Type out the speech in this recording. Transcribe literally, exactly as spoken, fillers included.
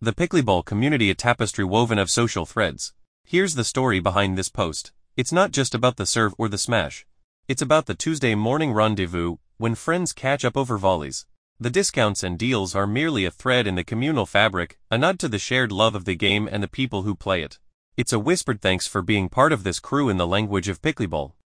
The Pickleball community, a tapestry woven of social threads. Here's the story behind this post. It's not just about the serve or the smash. It's about the Tuesday morning rendezvous, when friends catch up over volleys. The discounts and deals are merely a thread in the communal fabric, a nod to the shared love of the game and the people who play it. It's a whispered thanks for being part of this crew in the language of Pickleball.